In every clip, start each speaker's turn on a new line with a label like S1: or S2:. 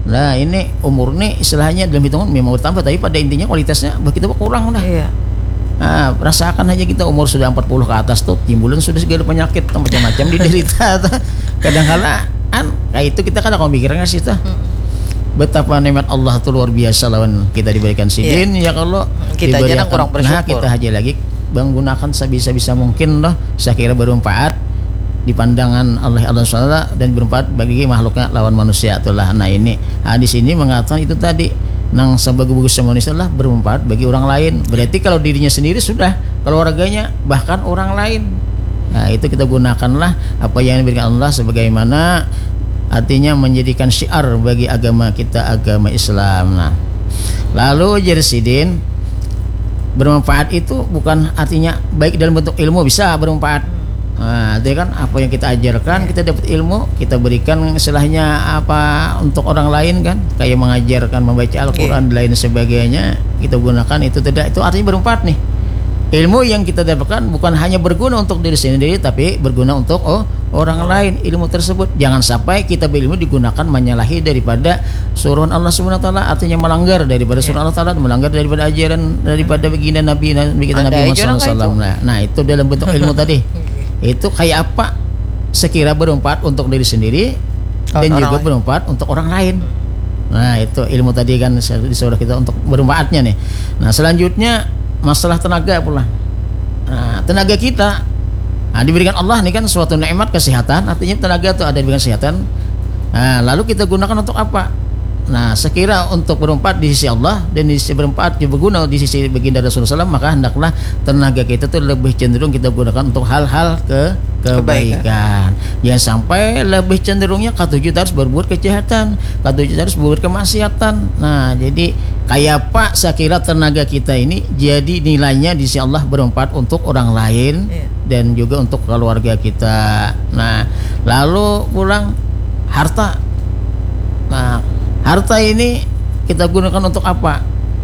S1: Nah ini umur nih istilahnya dalam hitungan memang bertambah, tapi pada intinya kualitasnya begitu kurang dah.
S2: Iya.
S1: Nah, rasakan aja kita umur sudah 40 ke atas tuh timbulan sudah segala penyakit macam-macam diderita. Kadang-kala kayak itu kita kadang mikirnya sih tuh. Betapa nikmat Allah tuh luar biasa lawan kita diberikan sidin ya kalau
S2: kita aja kurang bersyukur.
S1: Nah, kita aja lagi menggunakan sebisa-bisa mungkin loh, saya kira bermanfaat di pandangan Allah SWT dan bermanfaat bagi makhluknya lawan manusia itulah. Nah ini hadis ini mengatakan itu tadi nang sebagus manusia lah bermanfaat bagi orang lain. Berarti kalau dirinya sendiri sudah, kalau warganya bahkan orang lain. Nah itu kita gunakanlah apa yang diberikan Allah sebagaimana artinya menjadikan syiar bagi agama kita, agama Islam. Nah lalu jersidin bermanfaat itu bukan artinya baik dalam bentuk ilmu bisa bermanfaat. Nah, itu kan apa yang kita ajarkan, kita dapat ilmu, kita berikan istilahnya apa untuk orang lain kan, kayak mengajarkan membaca Al-Quran dan lain sebagainya, kita gunakan itu tidak, itu artinya bermanfaat nih. Ilmu yang kita dapatkan bukan hanya berguna untuk diri sendiri, tapi berguna untuk orang lain. Ilmu tersebut jangan sampai kita berilmu digunakan menyalahi daripada suruhan Allah Subhanahu wa taala, artinya melanggar daripada suruhan Allah taala, melanggar daripada ajaran daripada baginda Nabi kita Nabi Muhammad SAW. Nah, itu dalam bentuk ilmu tadi. Itu kayak apa? Sekira bermanfaat untuk diri sendiri dan juga bermanfaat untuk orang lain. Nah, itu ilmu tadi kan disuruh kita untuk bermanfaatnya nih. Nah, selanjutnya masalah tenaga pula. Nah, tenaga kita diberikan Allah nih kan suatu nikmat kesehatan, artinya tenaga itu ada diberikan kesehatan. Nah, lalu kita gunakan untuk apa? Nah, sekira untuk bermanfaat di sisi Allah dan di sisi bermanfaat juga berguna di sisi baginda Rasulullah SAW, maka hendaklah tenaga kita itu lebih cenderung kita gunakan untuk hal-hal kebaikan. Jangan sampai lebih cenderungnya katujuh harus berbuat kejahatan, katujuh harus berbuat kemaksiatan. Nah, jadi kayak apa sekira tenaga kita ini jadi nilainya di sisi Allah bermanfaat untuk orang lain dan juga untuk keluarga kita. Nah, lalu pulang harta. Nah, harta ini kita gunakan untuk apa?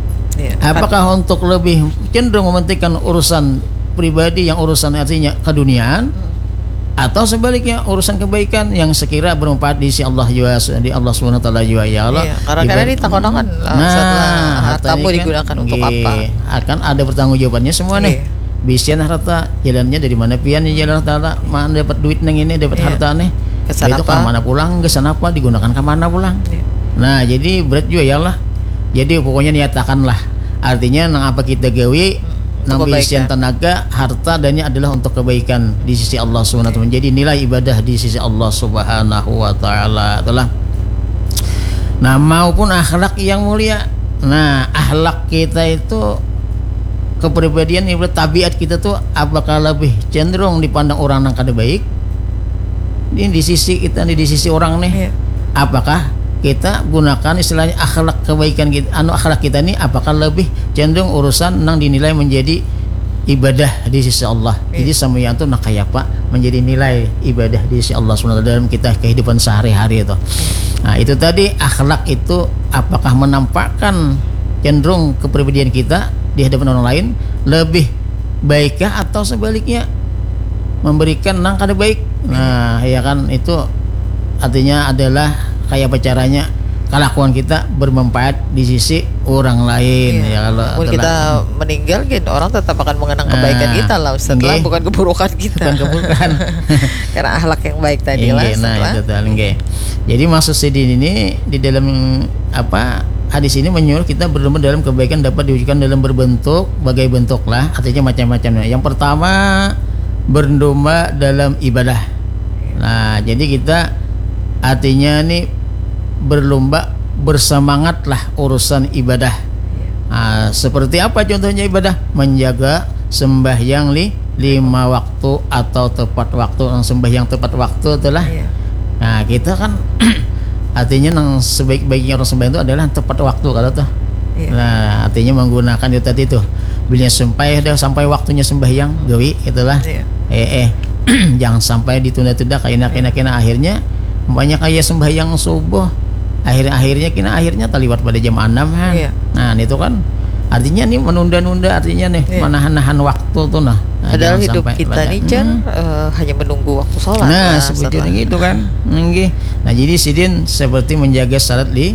S1: Apakah untuk lebih cenderung mementingkan urusan pribadi yang urusan artinya keduniaan, atau sebaliknya urusan kebaikan yang sekira bermanfaat di sisi Allah juga, di Allah Subhanahu wa taala juga ya Allah.
S2: Karena ditakonakan setelah hartamu digunakan untuk apa?
S1: Akan ada pertanggungjawabannya semua nih. Bisian harta jalannya dari mana pian jalan harta, mana dapat duit neng ini dapat harta nih. Itu ke mana pulang, ke sana apa digunakan ke mana pulang. Nah jadi berat juga ya Allah. Jadi pokoknya niatakanlah, artinya nang apa kita gawe nang bisian tenaga harta dan ini adalah untuk kebaikan di sisi Allah Subhanahu wa taala, menjadi nilai ibadah di sisi Allah Subhanahu wa taala itulah. Nah maupun akhlak yang mulia. Nah akhlak kita itu kepribadian ibarat tabiat kita tuh apakah lebih cenderung dipandang orang nang kada baik ini di sisi kita nih, di sisi orang nih apakah kita gunakan istilahnya akhlak kebaikan kita, akhlak kita ini apakah lebih cenderung urusan nang dinilai menjadi ibadah di sisi Allah. Jadi semua itu nak kayak apa menjadi nilai ibadah di sisi Allah SWT dalam kita kehidupan sehari-hari itu. Nah itu tadi akhlak itu apakah menampakkan cenderung kepribadian kita di hadapan orang lain lebih baikkah atau sebaliknya memberikan nang kada baik. Nah ya kan itu artinya adalah kayak apa caranya kelakuan kita bermanfaat di sisi orang lain. Ya kalau
S2: kita meninggal gitu orang tetap akan mengenang kebaikan kita lah setelah bukan keburukan kita.
S1: Bukan keburukan.
S2: Karena akhlak yang baik tadi lah
S1: nah itu jadi maksud sidin ini di dalam apa hadis ini menyuruh kita berlomba dalam kebaikan dapat diwujudkan dalam berbentuk bagai bentuk lah, artinya macam-macamnya. Yang pertama berlomba dalam ibadah. Nah jadi kita artinya nih berlomba bersemangatlah urusan ibadah. Nah, seperti apa contohnya ibadah? Menjaga sembahyang 5 waktu atau tepat waktu. Sembahyang tepat waktu itulah. Nah kita kan artinya yang sebaik-baiknya orang sembahyang itu adalah tepat waktu kalau tuh. Nah artinya menggunakan itu tadi tuh bila sampai waktunya sembahyang gawi itulah. Jangan sampai ditunda-tunda kena akhirnya banyak kayak sembahyang subuh akhirnya terlibat pada jam 6 kan. Nah itu kan artinya nih menunda-nunda, artinya nih menahan waktu tuh. Nah
S2: padahal hidup kita nih hanya menunggu waktu sholat.
S1: Nah sebetulnya gitu kan. Nah jadi sidin seperti menjaga salat